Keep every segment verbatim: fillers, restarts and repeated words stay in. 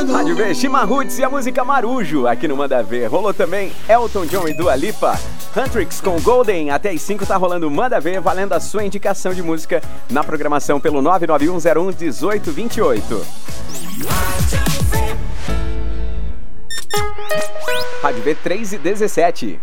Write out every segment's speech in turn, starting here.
mundo. Rádio V, Shima Roots e a música Marujo aqui no Manda Ver. Rolou também Elton John e Dua Lipa. Huntrix com Golden, até às cinco tá rolando Manda Ver, valendo a sua indicação de música na programação pelo nove nove um zero um um oito dois oito. Rádio V três e dezessete.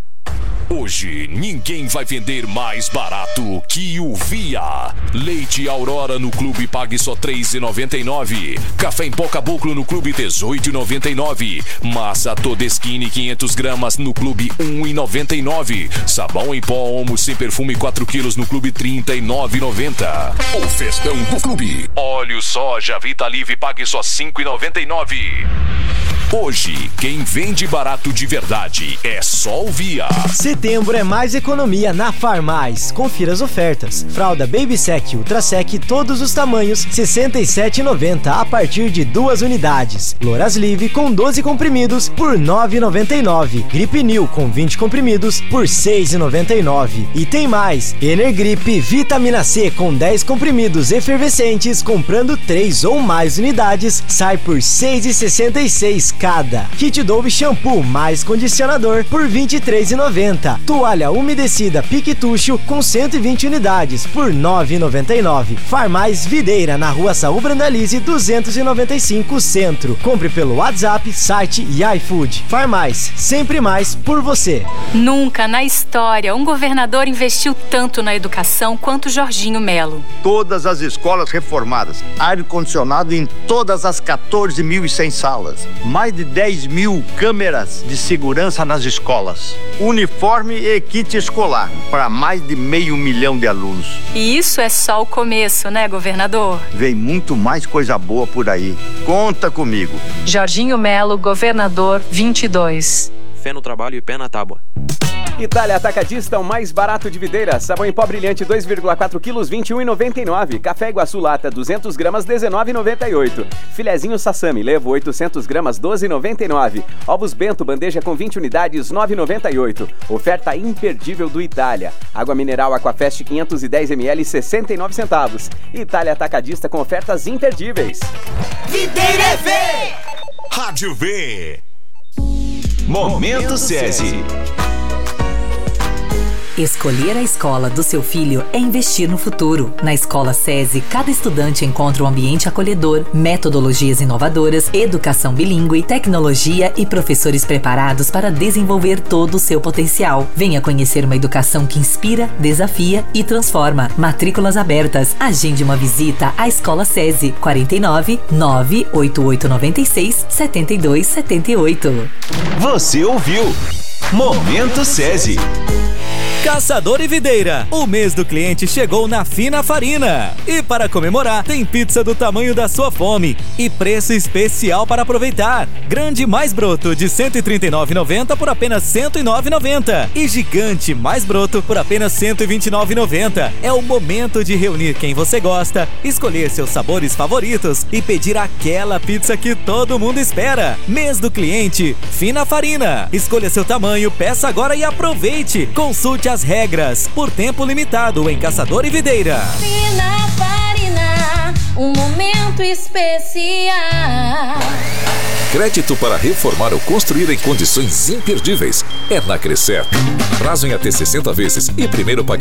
Hoje, ninguém vai vender mais barato que o Via. Leite Aurora no Clube pague só três reais e noventa e nove centavos. Café em pó Caboclo no Clube dezoito reais e noventa e nove centavos. Massa Todeskine quinhentas gramas no Clube um real e noventa e nove centavos. Sabão em pó Omo sem perfume quatro quilos no Clube trinta e nove reais e noventa centavos. O festão do Clube. Óleo soja Vitalive pague só cinco reais e noventa e nove centavos. Hoje, quem vende barato de verdade é só o Via. Setembro é mais economia na Farmais. Confira as ofertas. Fralda Baby Sec Ultra Sec, todos os tamanhos, sessenta e sete reais e noventa centavos a partir de duas unidades. Loras Live com doze comprimidos por nove reais e noventa e nove centavos. Grip New com vinte comprimidos por seis reais e noventa e nove centavos. E tem mais. Energrip Vitamina C com dez comprimidos efervescentes, comprando três ou mais unidades, sai por seis reais e sessenta e seis centavos cada. Kit Dove Shampoo mais condicionador por vinte e três reais e noventa centavos. Toalha umedecida Piquetucho com cento e vinte unidades por nove reais e noventa e nove centavos. Farmais Videira na Rua Saúl Brandalize duzentos e noventa e cinco Centro. Compre pelo WhatsApp, site e iFood. Farmais, sempre mais por você. Nunca na história um governador investiu tanto na educação quanto Jorginho Melo. Todas as escolas reformadas, ar-condicionado em todas as quatorze mil e cem salas, mais de dez mil câmeras de segurança nas escolas, uniforme e kit escolar para mais de meio milhão de alunos. E isso é só o começo, né, governador? Vem muito mais coisa boa por aí. Conta comigo. Jorginho Melo, governador vinte e dois. Fé no trabalho e pé na tábua. Itália Atacadista, o mais barato de Videira. Sabão em pó brilhante dois vírgula quatro quilos, vinte e um reais e noventa e nove centavos. Café Iguaçu Lata duzentas gramas, dezenove reais e noventa e oito centavos. Filezinho Sassami Levo oitocentas gramas, doze reais e noventa e nove centavos. Ovos Bento bandeja com vinte unidades, nove reais e noventa e oito centavos. Oferta imperdível do Itália. Água mineral Aquafest quinhentos e dez mililitros, sessenta e nove centavos. Itália Atacadista com ofertas imperdíveis. Videira é V! Rádio V. Momento SESI. Escolher a escola do seu filho é investir no futuro. Na Escola SESI, cada estudante encontra um ambiente acolhedor, metodologias inovadoras, educação bilíngue, tecnologia e professores preparados para desenvolver todo o seu potencial. Venha conhecer uma educação que inspira, desafia e transforma. Matrículas abertas. Agende uma visita à Escola SESI. quarenta e nove, nove oito oito nove seis, sete dois sete oito. Você ouviu? Momento SESI. Caçador e Videira, o mês do cliente chegou na Fina Farina. E para comemorar, tem pizza do tamanho da sua fome e preço especial para aproveitar. Grande mais broto de cento e trinta e nove reais e noventa centavos por apenas cento e nove reais e noventa centavos. E gigante mais broto por apenas cento e vinte e nove reais e noventa centavos. É o momento de reunir quem você gosta, escolher seus sabores favoritos e pedir aquela pizza que todo mundo espera. Mês do cliente, Fina Farina. Escolha seu tamanho, peça agora e aproveite. Consulte as regras, por tempo limitado em Caçador e Videira. Fina Farina, um momento especial. Crédito para reformar ou construir em condições imperdíveis é na Crescer. Prazo em até sessenta vezes e primeiro pagamento